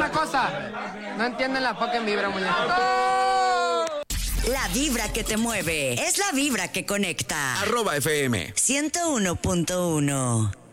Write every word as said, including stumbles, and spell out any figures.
una cosa. No entienden la fucking vibra, muñeco. La vibra que te mueve es la vibra que conecta. Arroba F M ciento uno punto uno.